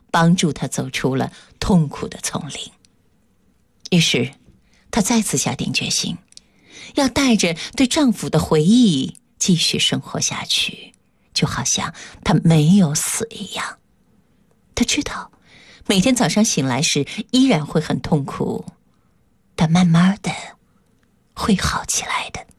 帮助她走出了痛苦的丛林。于是她再次下定决心，要带着对丈夫的回忆继续生活下去，就好像她没有死一样。她知道每天早上醒来时依然会很痛苦，但慢慢的会好起来的。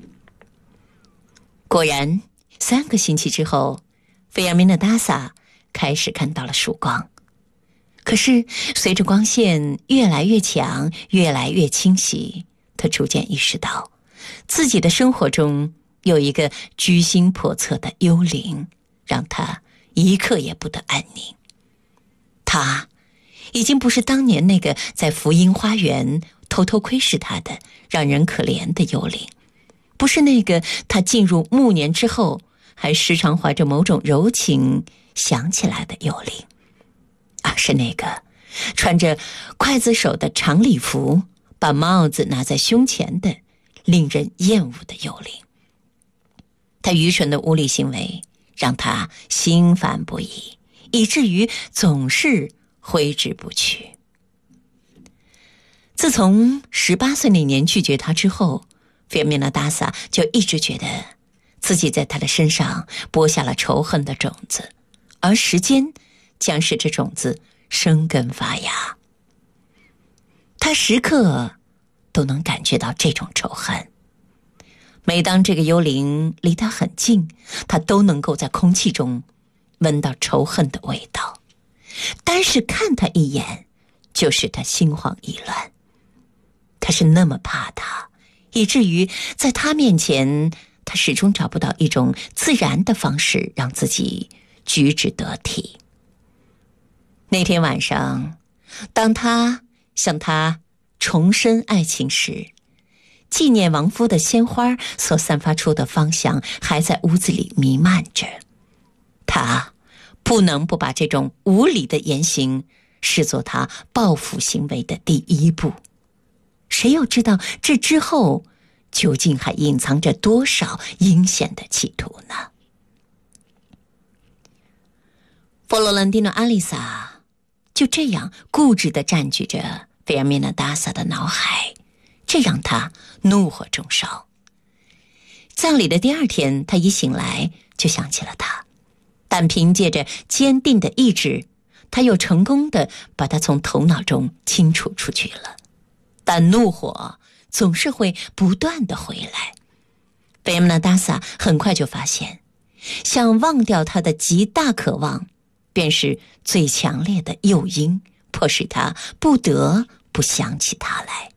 果然3个星期之后，费尔明娜达萨开始看到了曙光。可是随着光线越来越强，越来越清晰，她逐渐意识到自己的生活中有一个居心叵测的幽灵，让她一刻也不得安宁。她已经不是当年那个在福音花园偷偷窥视她的让人可怜的幽灵，不是那个她进入暮年之后还时常怀着某种柔情想起来的幽灵，而是那个穿着刽子手的长礼服，把帽子拿在胸前的令人厌恶的幽灵。他愚蠢的无理行为让他心烦不已，以至于总是挥之不去。自从18岁那年拒绝他之后，费尔明娜达萨就一直觉得自己在他的身上播下了仇恨的种子，而时间将使这种子生根发芽。他时刻都能感觉到这种仇恨，每当这个幽灵离他很近，他都能够在空气中闻到仇恨的味道，单是看他一眼就使他心慌意乱。他是那么怕他，以至于在他面前，他始终找不到一种自然的方式让自己举止得体。那天晚上，当他向他重申爱情时，纪念亡夫的鲜花所散发出的芳香还在屋子里弥漫着。他不能不把这种无理的言行视作他报复行为的第一步。谁又知道这之后究竟还隐藏着多少阴险的企图呢？佛罗伦蒂诺·阿丽萨就这样固执地占据着费尔明娜·达萨的脑海，这让他怒火中烧。葬礼的第2天，他一醒来就想起了他，但凭借着坚定的意志，他又成功地把他从头脑中清除出去了。但怒火总是会不断地回来。费尔明娜·达萨很快就发现，想忘掉他的极大渴望便是最强烈的诱因，迫使他不得不想起他来。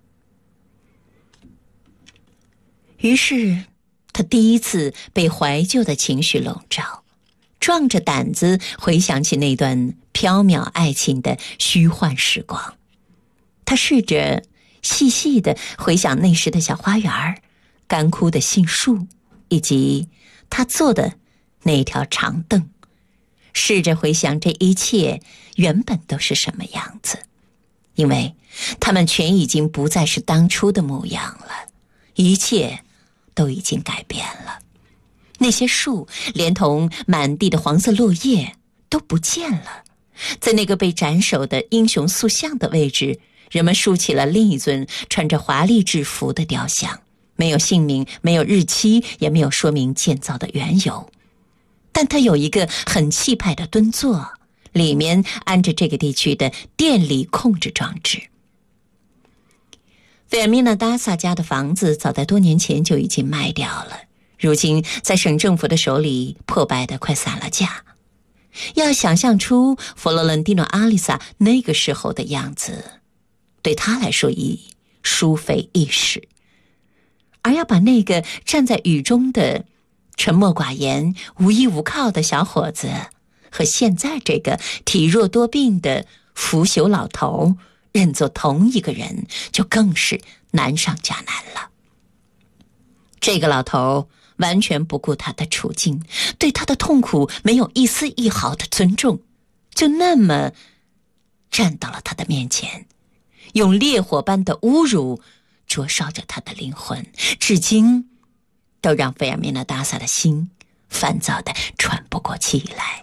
于是他第一次被怀旧的情绪笼罩，壮着胆子回想起那段缥缈爱情的虚幻时光。他试着细细地回想那时的小花园、干枯的杏树，以及他坐的那条长凳，试着回想这一切原本都是什么样子，因为他们全已经不再是当初的模样了，一切都已经改变了。那些树连同满地的黄色落叶都不见了，在那个被斩首的英雄塑像的位置，人们竖起了另一尊穿着华丽制服的雕像，没有姓名，没有日期，也没有说明建造的缘由。但它有一个很气派的蹲座，里面安着这个地区的电力控制装置。费尔明娜·达萨家的房子早在多年前就已经卖掉了，如今在省政府的手里破败得快散了架。要想象出佛罗伦蒂诺·阿丽萨那个时候的样子，对他来说已殊非易事，而要把那个站在雨中的沉默寡言、无依无靠的小伙子和现在这个体弱多病的腐朽老头认作同一个人，就更是难上加难了。这个老头完全不顾他的处境，对他的痛苦没有一丝一毫的尊重，就那么站到了他的面前，用烈火般的侮辱灼烧着他的灵魂，至今都让费尔明娜·达萨的心烦躁得喘不过气来。